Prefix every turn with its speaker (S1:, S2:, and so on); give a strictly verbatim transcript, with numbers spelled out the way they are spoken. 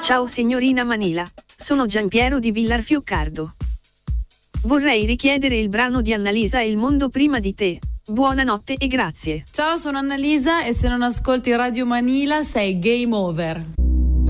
S1: Ciao signorina Manila, sono Giampiero di Villarfioccardo. Vorrei richiedere il brano di Annalisa e il mondo prima di te. Buonanotte e grazie.
S2: Ciao, sono Annalisa e se non ascolti Radio Manila sei game over.